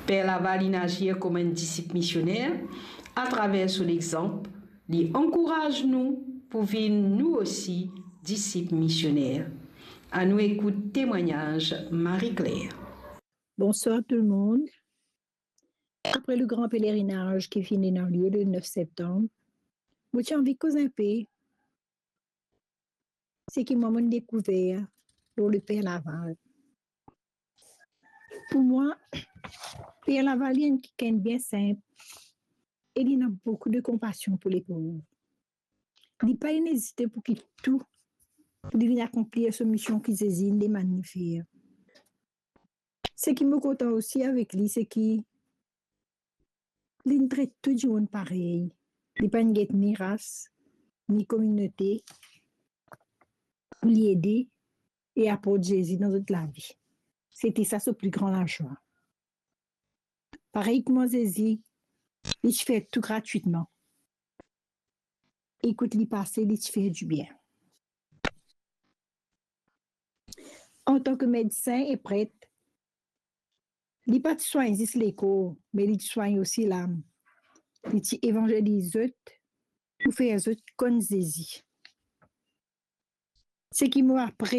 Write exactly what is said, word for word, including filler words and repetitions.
Père Laval il agit comme un disciple missionnaire à travers son exemple. Il encourage nous pour vivre nous aussi disciples missionnaires. À nous écoute témoignage Marie-Claire. Bonsoir tout le monde. Après le grand pèlerinage qui finit dans le lieu le neuf septembre, j'ai envie de causer un peu. C'est qui m'a découvert pour le Père Laval. Pour moi, Père Laval est quelqu'un de bien simple et il a beaucoup de compassion pour les pauvres. Il n'a pas hésité pour qu'il tout pour venir accomplir sa mission qui s'ésine des magnifiques. Ce qui me content aussi avec lui, c'est qu'il traite tout le monde pareil. Il n'a pas ni race, ni communauté, pour l'aider et apporter Jésus dans toute la vie. C'était ça son plus grand joie. Pareil que moi, Jésus, il fait tout gratuitement. Écoute, lui passer, il fait du bien. En tant que médecin et prêtre, il n'est pas de soigner juste les corps, mais il soigne aussi l'âme. Il évangélise les autres pour faire les autres comme Jésus. Ce qui m'a appris